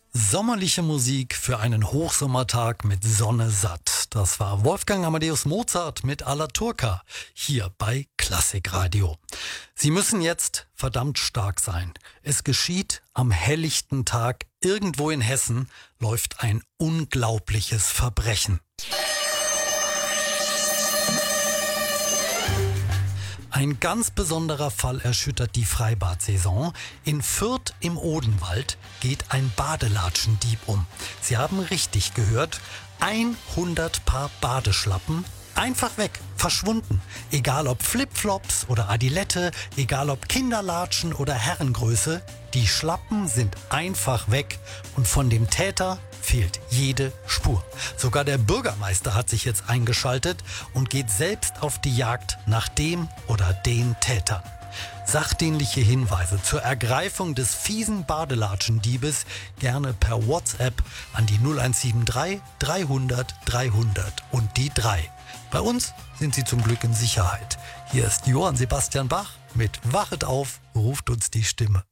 Sommerliche Musik für einen Hochsommertag mit Sonne satt. Das war Wolfgang Amadeus Mozart mit Alla Turca hier bei Klassikradio. Sie müssen jetzt verdammt stark sein. Es geschieht am helllichten Tag. Irgendwo in Hessen läuft ein unglaubliches Verbrechen. Ein ganz besonderer Fall erschüttert die Freibad-Saison. In Fürth im Odenwald geht ein Badelatschendieb um. Sie haben richtig gehört, 100 Paar Badeschlappen einfach weg, verschwunden. Egal ob Flipflops oder Adilette, egal ob Kinderlatschen oder Herrengröße, die Schlappen sind einfach weg und von dem Täter fehlt jede Spur. Sogar der Bürgermeister hat sich jetzt eingeschaltet und geht selbst auf die Jagd nach dem oder den Tätern. Sachdienliche Hinweise zur Ergreifung des fiesen Badelatschendiebes gerne per WhatsApp an die 0173 300 300 und die 3. Bei uns sind Sie zum Glück in Sicherheit. Hier ist Johann Sebastian Bach mit Wachet auf, ruft uns die Stimme.